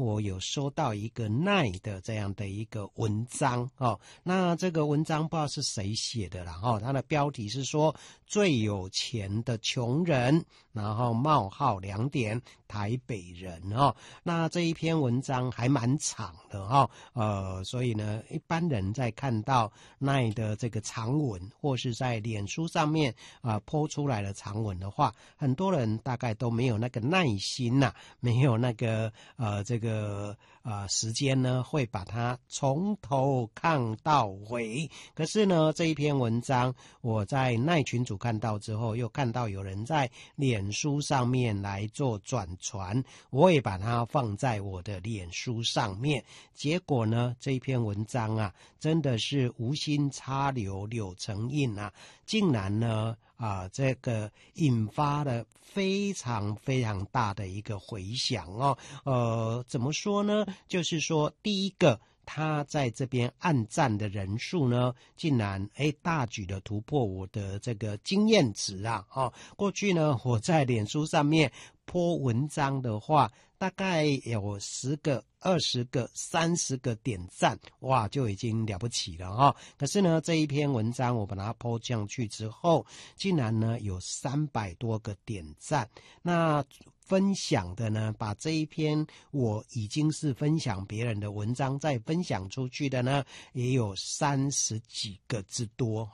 我有收到一个奈的这样的一个文章哦，那这个文章不知道是谁写的啦哦，它的标题是说最有钱的穷人，然后冒号2点台北人哦。那这一篇文章还蛮长的哦，所以呢，一般人在看到奈的这个长文，或是在脸书上面po 出来的长文的话，很多人大概都没有那个耐心呐，没有那个这个时间呢，会把它从头看到尾。可是呢，这一篇文章我在奈群组看到之后，又看到有人在脸书上面来做转传，我也把它放在我的脸书上面。结果呢，这一篇文章啊，真的是无心插柳柳成荫啊，竟然呢这个引发了非常非常大的一个回响哦。怎么说呢？就是说，第一个，他在这边按赞的人数呢，竟然大举的突破我的这个经验值啊！过去呢，我在脸书上面po文章的话，大概有10个、20个、30个点赞，哇，就已经了不起了哦。可是呢，这一篇文章我把它po上去之后，竟然呢有300多个点赞。那分享的呢，把这一篇我已经是分享别人的文章再分享出去的呢，也有30几个之多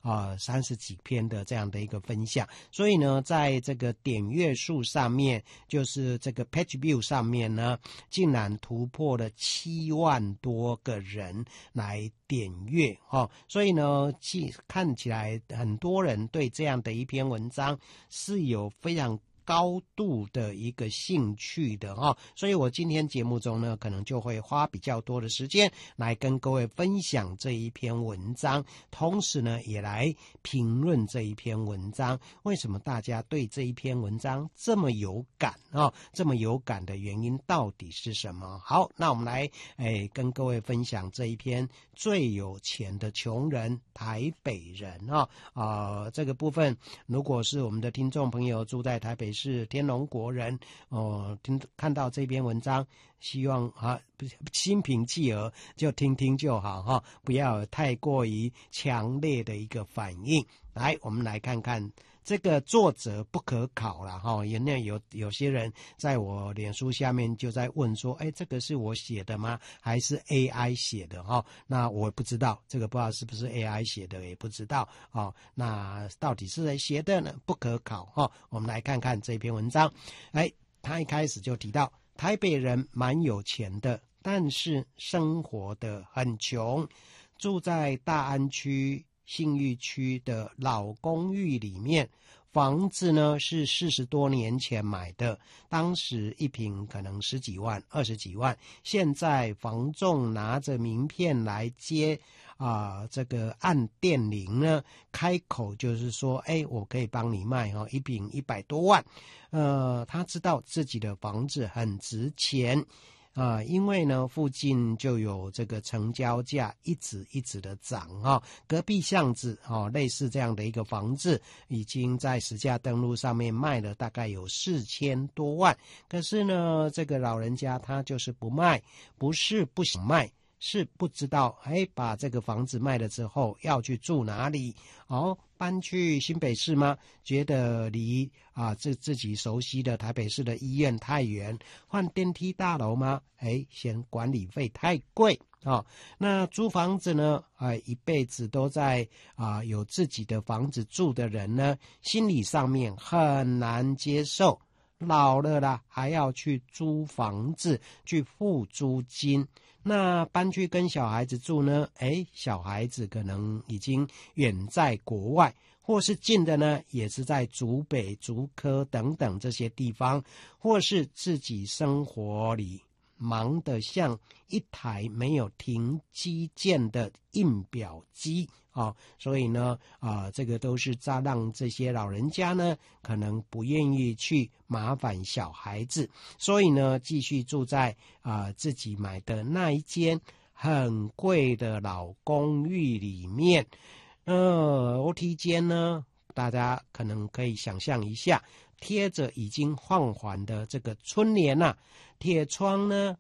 30几篇的这样的一个分享。所以呢，在这个点阅数上面，就是这个 page view 上面呢，竟然突破了7万多个人来点阅所以呢，看起来很多人对这样的一篇文章是有非常高度的一个兴趣的所以我今天节目中呢，可能就会花比较多的时间来跟各位分享这一篇文章，同时呢，也来评论这一篇文章。为什么大家对这一篇文章这么有感这么有感的原因到底是什么？好，那我们来跟各位分享这一篇最有钱的穷人台北人这个部分，如果是我们的听众朋友住在台北市天龙国人看到这篇文章，希望心平气和，就听听就好不要太过于强烈的一个反应。来，我们来看看这个作者不可考啦有些人在我脸书下面就在问说，这个是我写的吗？还是 AI 写的那我不知道，这个不知道是不是 AI 写的，也不知道那到底是谁写的呢？不可考我们来看看这篇文章。他一开始就提到，台北人蛮有钱的，但是生活的很穷，住在大安区信义区的老公寓里面，房子呢是40多年前买的，当时一坪可能10几万、20几万，现在房仲拿着名片来接这个按电铃呢，开口就是说，我可以帮你卖一坪100多万。他知道自己的房子很值钱因为呢附近就有这个成交价一直的涨隔壁巷子类似这样的一个房子已经在实价登录上面卖了大概有4000多万，可是呢这个老人家他就是不卖，不是不想卖，是不知道把这个房子卖了之后要去住哪里搬去新北市吗？觉得离自己熟悉的台北市的医院太远，换电梯大楼吗？嫌管理费太贵那租房子呢一辈子都在有自己的房子住的人呢，心理上面很难接受，老了啦还要去租房子去付租金，那搬去跟小孩子住呢，小孩子可能已经远在国外，或是近的呢也是在竹北、竹科等等这些地方，或是自己生活里忙得像一台没有停机键的印表机所以呢这个都是让这些老人家呢可能不愿意去麻烦小孩子，所以呢继续住在自己买的那一间很贵的老公寓里面。楼梯间呢大家可能可以想象一下，贴着已经放缓的这个春联铁窗呢